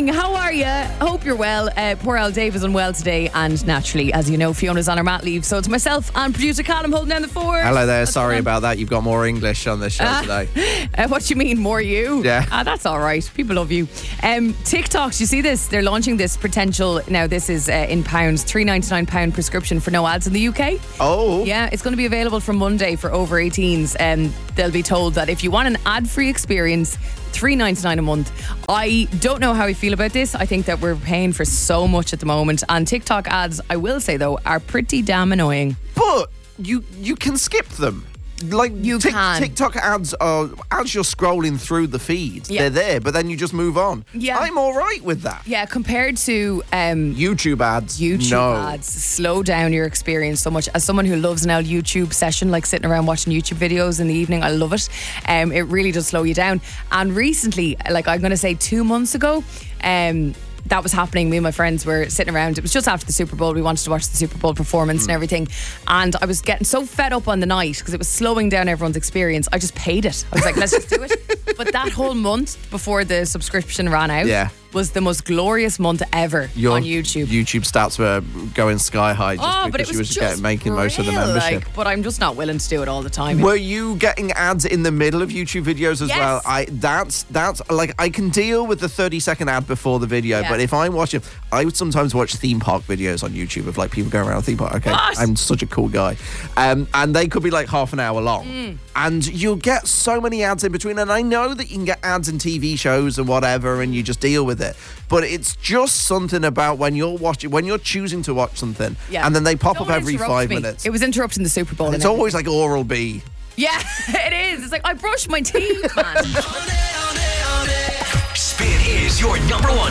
morning. How are you? Hope you're well. Poor old Dave is unwell today, and naturally, as you know, Fiona's on her mat leave, so it's myself and producer Callum holding down the fort. Hello there. Sorry about that. You've got more English on this show today. What do you mean, more you? Yeah. That's all right. People love you. TikTok, do you see this? They're launching this potential, now this is in pounds, £3.99 prescription for no ads in the UK. Oh. Yeah, it's going to be available from Monday for over 18s. They'll be told that if you want an ad-free experience, $3.99 a month. I don't know how I feel about this. I think that we're paying for so much at the moment. And TikTok ads, I will say though, are pretty damn annoying. But you can skip them. Like you can. TikTok ads are, as you're scrolling through the feed, they're there, but then you just move on. Yeah. I'm all right with that. Yeah, compared to YouTube ads. Ads slow down your experience so much. As someone who loves an old YouTube session, like sitting around watching YouTube videos in the evening, I love it. It really does slow you down. And recently, like I'm going to say 2 months ago, that was happening. Me and my friends were sitting around. It was just after the Super Bowl. We wanted to watch the Super Bowl performance and everything. And I was getting so fed up on the night because it was slowing down everyone's experience. I just paid it. I was like, let's just do it. But that whole month before the subscription ran out was the most glorious month ever on YouTube. YouTube stats were going sky high just but because it was she was making most of the membership. But I'm just not willing to do it all the time. Were you getting ads in the middle of YouTube videos as well? That's like, I can deal with the 30-second ad before the video, but if I'm watching, I would sometimes watch theme park videos on YouTube of like people going around a theme park. Okay, what? I'm such a cool guy, and they could be like half an hour long, and you'll get so many ads in between. And I know that you can get ads in TV shows and whatever, and you just deal with it. But it's just something about when you're choosing to watch something, and then they pop up every 5 minutes. It was interrupting the Super Bowl. And it's always like Oral B. Yeah, it is. It's like, I brushed my teeth, man. Spin is your number one